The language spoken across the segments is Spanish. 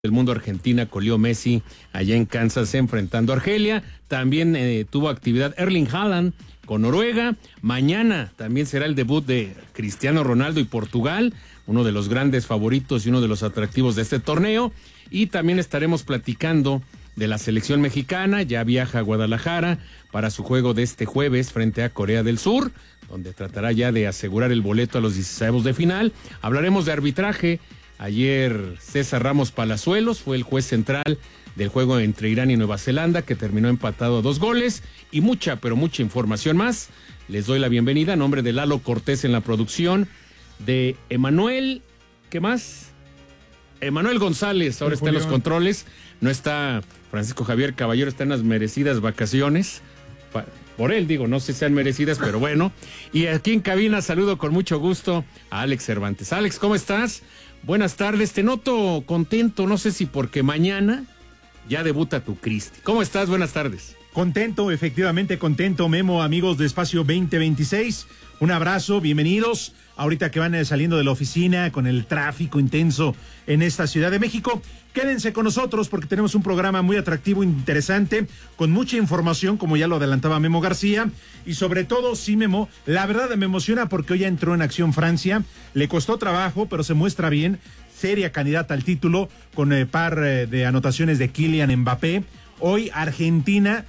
del mundo Argentina con Leo Messi allá en Kansas enfrentando a Argelia. También tuvo actividad Erling Haaland con Noruega. Mañana también será el debut de Cristiano Ronaldo y Portugal, uno de los grandes favoritos y uno de los atractivos de este torneo. Y también estaremos platicando de la selección mexicana. Ya viaja a Guadalajara para su juego de este jueves frente a Corea del Sur, donde tratará ya de asegurar el boleto a los 16avos de final. Hablaremos de arbitraje. Ayer César Ramos Palazuelos fue el juez central del juego entre Irán y Nueva Zelanda, que terminó empatado a 2 goles, y mucha, pero mucha información más. Les doy la bienvenida a nombre de Lalo Cortés en la producción, de Emanuel, ¿qué más? Emanuel González, ahora está en los controles. No está Francisco Javier Caballero, está en las merecidas vacaciones. Por él, digo, no sé si sean merecidas, pero bueno. Y aquí en cabina saludo con mucho gusto a Alex Cervantes. Alex, ¿cómo estás? Buenas tardes, te noto contento, no sé si porque mañana ya debuta tu Cristi. ¿Cómo estás? Buenas tardes. Contento, efectivamente contento, Memo, amigos de Espacio 2026. Un abrazo, bienvenidos. Ahorita que van saliendo de la oficina con el tráfico intenso en esta Ciudad de México, quédense con nosotros porque tenemos un programa muy atractivo, interesante, con mucha información, como ya lo adelantaba Memo García. Y sobre todo, sí, Memo, la verdad me emociona porque hoy ya entró en acción Francia. Le costó trabajo, pero se muestra bien. Seria candidata al título con par de anotaciones de Kylian Mbappé. Hoy Argentina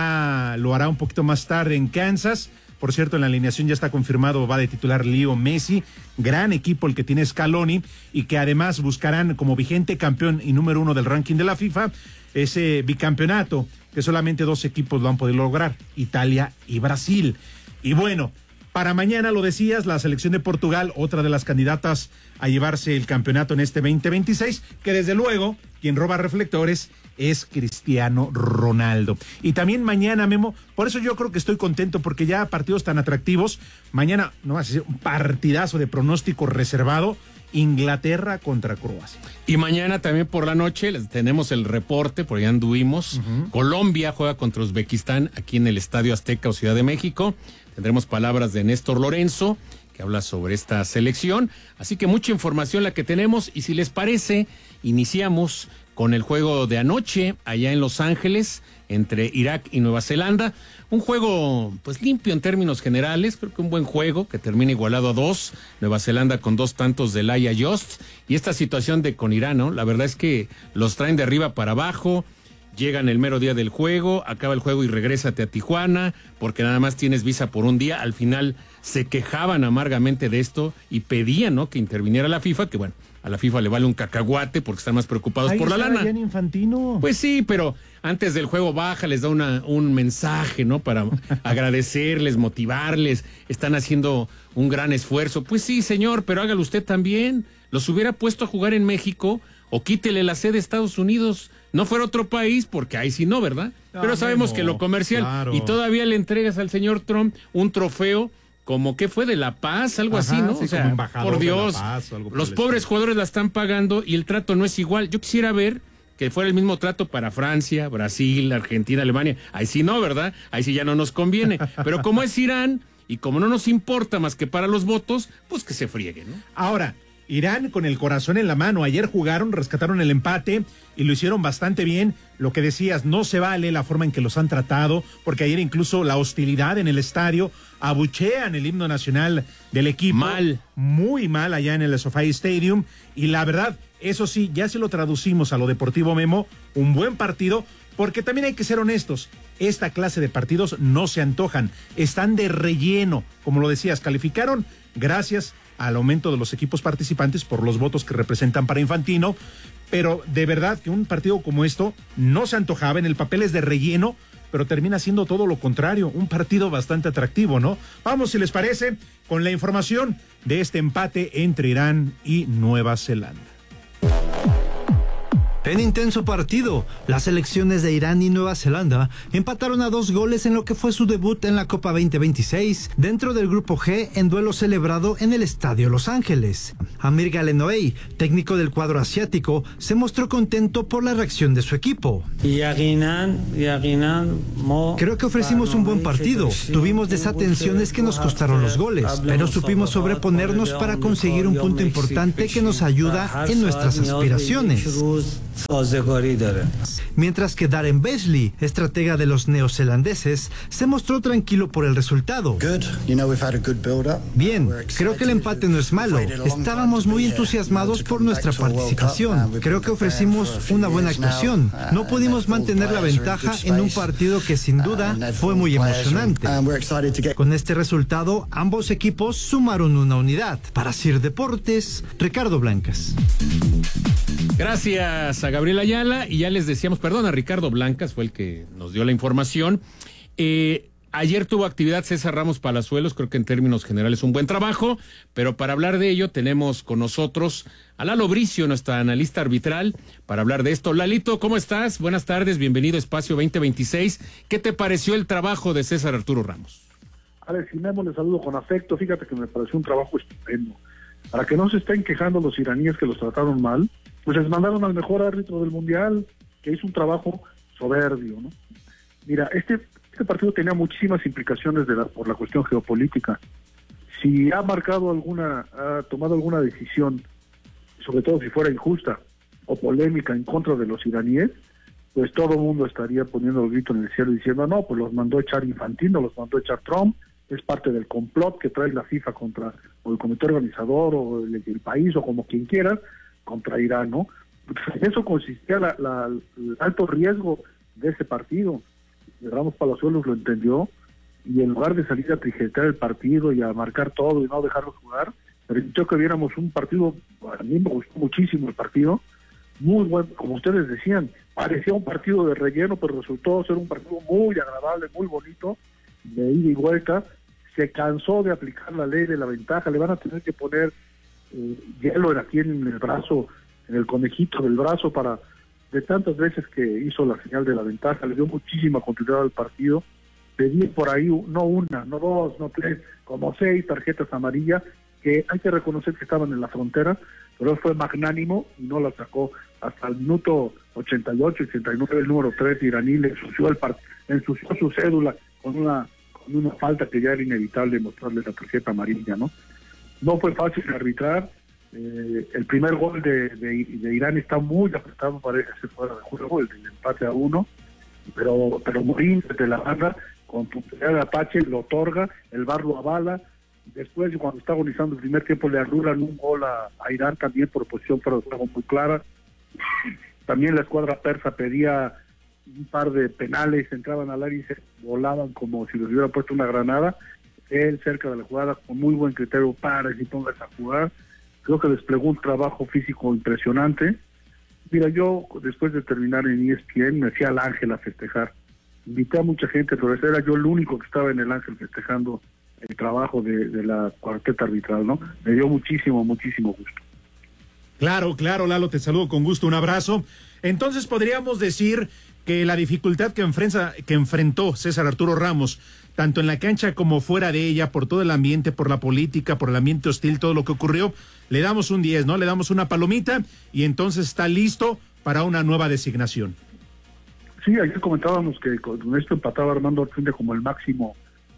ya lo hará un poquito más tarde en Kansas. Por cierto, en la alineación ya está confirmado, va de titular Leo Messi, gran equipo el que tiene Scaloni, y que además buscarán como vigente campeón y número 1 del ranking de la FIFA, ese bicampeonato que solamente 2 equipos lo han podido lograr, Italia y Brasil. Y bueno, para mañana, lo decías, la selección de Portugal, otra de las candidatas a llevarse el campeonato en este 2026, que desde luego, quien roba reflectores es Cristiano Ronaldo. Y también mañana, Memo, por eso yo creo que estoy contento, porque ya partidos tan atractivos. Mañana no va a ser un partidazo de pronóstico reservado, Inglaterra contra Croacia. Y mañana también por la noche tenemos el reporte, por allá anduvimos. Colombia juega contra Uzbekistán aquí en el Estadio Azteca o Ciudad de México. Tendremos palabras de Néstor Lorenzo, que habla sobre esta selección. Así que mucha información la que tenemos, y si les parece, iniciamos con el juego de anoche allá en Los Ángeles entre Irak y Nueva Zelanda. Un juego pues limpio en términos generales, creo que un buen juego que termina igualado a 2, Nueva Zelanda con 2 tantos de Laia Yost, y esta situación de con Irán, ¿no? La verdad es que los traen de arriba para abajo. Llegan el mero día del juego, acaba el juego y regrésate a Tijuana, porque nada más tienes visa por un día. Al final se quejaban amargamente de esto y pedían, ¿no?, que interviniera la FIFA, que bueno, a la FIFA le vale un cacahuate porque están más preocupados por la lana. En Infantino. Pues sí, pero antes del juego baja, les da un mensaje, ¿no?, para agradecerles, motivarles. Están haciendo un gran esfuerzo. Pues sí, señor, pero hágalo usted también. Los hubiera puesto a jugar en México o quítele la sede a Estados Unidos. No fuera otro país, porque ahí sí no, ¿verdad? Pero sabemos que lo comercial, claro. Y todavía le entregas al señor Trump un trofeo como que fue de La Paz, algo así, ¿no? Sí, o sea, por Dios, los pobres jugadores la están pagando y el trato no es igual. Yo quisiera ver que fuera el mismo trato para Francia, Brasil, Argentina, Alemania. Ahí sí no, ¿verdad? Ahí sí ya no nos conviene. Pero como es Irán y como no nos importa más que para los votos, pues que se frieguen, ¿no? Ahora, Irán con el corazón en la mano. Ayer jugaron, rescataron el empate y lo hicieron bastante bien. Lo que decías, no se vale la forma en que los han tratado, porque ayer incluso la hostilidad en el estadio, abuchean el himno nacional del equipo. Mal. Muy mal allá en el SoFi Stadium. Y la verdad, eso sí, ya se lo traducimos a lo deportivo, Memo, un buen partido, porque también hay que ser honestos. Esta clase de partidos no se antojan, están de relleno. Como lo decías, calificaron gracias al aumento de los equipos participantes por los votos que representan para Infantino, pero de verdad que un partido como esto no se antojaba, en el papel es de relleno, pero termina siendo todo lo contrario, un partido bastante atractivo, ¿no? Vamos, si les parece, con la información de este empate entre Irán y Nueva Zelanda. En intenso partido, las selecciones de Irán y Nueva Zelanda empataron a 2 goles en lo que fue su debut en la Copa 2026 dentro del Grupo G en duelo celebrado en el Estadio Los Ángeles. Amir Galenoei, técnico del cuadro asiático, se mostró contento por la reacción de su equipo. Creo que ofrecimos un buen partido, tuvimos desatenciones que nos costaron los goles, pero supimos sobreponernos para conseguir un punto importante que nos ayuda en nuestras aspiraciones. Mientras que Darren Beasley, estratega de los neozelandeses, se mostró tranquilo por el resultado. Bien, creo que el empate no es malo. Estábamos muy entusiasmados por nuestra participación. Creo que ofrecimos una buena actuación. No pudimos mantener la ventaja en un partido que sin duda fue muy emocionante. Con este resultado, ambos equipos sumaron una unidad. Para Sir Deportes, Ricardo Blancas. Gracias a Gabriel Ayala, y ya les decíamos, perdón, a Ricardo Blancas, fue el que nos dio la información. Ayer tuvo actividad César Ramos Palazuelos, creo que en términos generales un buen trabajo, pero para hablar de ello tenemos con nosotros a Lalo Bricio, nuestra analista arbitral, para hablar de esto. Lalito, ¿cómo estás? Buenas tardes, bienvenido a Espacio 2026. ¿Qué te pareció el trabajo de César Arturo Ramos? Alex y Memo, les saludo con afecto. Fíjate que me pareció un trabajo estupendo. Para que no se estén quejando los iraníes que los trataron mal, pues les mandaron al mejor árbitro del Mundial, que hizo un trabajo soberbio, ¿no? Mira, este partido tenía muchísimas implicaciones por la cuestión geopolítica. Si ha tomado alguna decisión, sobre todo si fuera injusta o polémica en contra de los iraníes, pues todo el mundo estaría poniendo el grito en el cielo diciendo, no, pues los mandó a echar Infantino, los mandó a echar Trump, es parte del complot que trae la FIFA contra, o el comité organizador, o el país, o como quien quiera, contra Irán, ¿no? Eso consistía el alto riesgo de ese partido. Ramos Palazuelos lo entendió, y en lugar de salir a trijetear el partido y a marcar todo y no dejarlo jugar, permitió que viéramos un partido. A mí me gustó muchísimo el partido, muy bueno, como ustedes decían, parecía un partido de relleno, pero resultó ser un partido muy agradable, muy bonito, de ida y vuelta. Se cansó de aplicar la ley de la ventaja, le van a tener que poner hielo aquí en el brazo, en el conejito del brazo, para de tantas veces que hizo la señal de la ventaja, le dio muchísima continuidad al partido. Pedí por ahí, no una, no dos, no tres, como 6 tarjetas amarillas, que hay que reconocer que estaban en la frontera, pero él fue magnánimo y no la sacó. Hasta el minuto 88, 89, el número 3 iraní le ensució su cédula con una falta que ya era inevitable mostrarle la tarjeta amarilla, ¿no? No fue fácil arbitrar. El primer gol de Irán está muy apretado, parece fuera de juego, el empate a 1, pero Morín desde la banda, con puntería de Apache, lo otorga, el VAR lo avala. Después, cuando está agonizando el primer tiempo, le anulan un gol a Irán también por posición fuera de juego muy clara. También la escuadra persa pedía un par de penales, entraban al área y se volaban como si les hubiera puesto una granada. Él, cerca de la jugada, con muy buen criterio, para y pongas a jugar. Creo que desplegó un trabajo físico impresionante. Mira, yo después de terminar en ESPN me fui al Ángel a festejar. Invité a mucha gente, pero era yo el único que estaba en el Ángel festejando el trabajo de la cuarteta arbitral, ¿no? Me dio muchísimo gusto. Claro, Lalo, te saludo con gusto, un abrazo. Entonces podríamos decir que la dificultad que enfrentó César Arturo Ramos, tanto en la cancha como fuera de ella, por todo el ambiente, por la política, por el ambiente hostil, todo lo que ocurrió, le damos un 10, ¿no? Le damos una palomita y entonces está listo para una nueva designación. Sí, ayer comentábamos que con esto empataba Armando Artinde como el máximo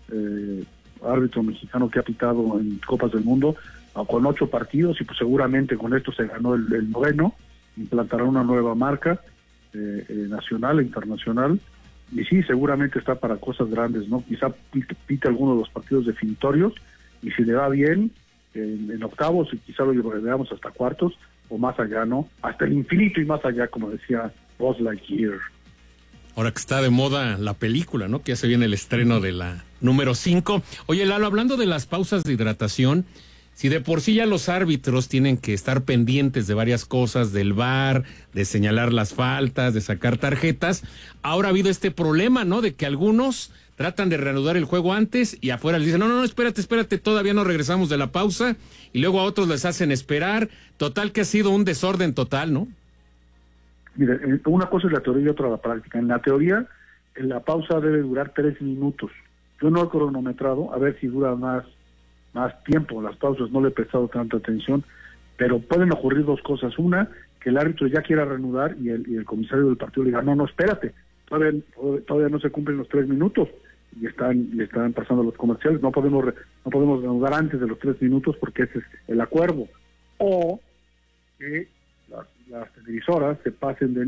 árbitro mexicano que ha pitado en Copas del Mundo, con 8 partidos, y pues seguramente con esto se ganó el 9º, implantará una nueva marca nacional e internacional, y sí, seguramente está para cosas grandes, ¿no? Quizá pite alguno de los partidos definitorios, y si le va bien, en octavos, y quizá lo veamos hasta cuartos, o más allá, ¿no? Hasta el infinito y más allá, como decía Buzz Lightyear. Ahora que está de moda la película, ¿no? Que ya se viene el estreno de la número 5. Oye, Lalo, hablando de las pausas de hidratación, si de por sí ya los árbitros tienen que estar pendientes de varias cosas, del VAR, de señalar las faltas, de sacar tarjetas, ahora ha habido este problema, ¿no? De que algunos tratan de reanudar el juego antes y afuera les dicen, no, espérate, todavía no regresamos de la pausa, y luego a otros les hacen esperar. Total que ha sido un desorden total, ¿no? Mire, una cosa es la teoría y otra la práctica. En la teoría, la pausa debe durar 3 minutos. Yo no he cronometrado, a ver si dura más tiempo. Las pausas no le he prestado tanta atención, pero pueden ocurrir 2 cosas. Una, que el árbitro ya quiera reanudar y el comisario del partido le diga, no, espérate, todavía no se cumplen los 3 minutos, y están pasando los comerciales, no podemos reanudar antes de los 3 minutos porque ese es el acuerdo. O que las televisoras se pasen de